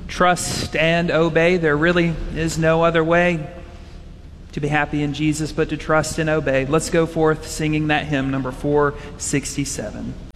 trust and obey. There really is no other way to be happy in Jesus but to trust and obey. Let's go forth singing that hymn, number 467.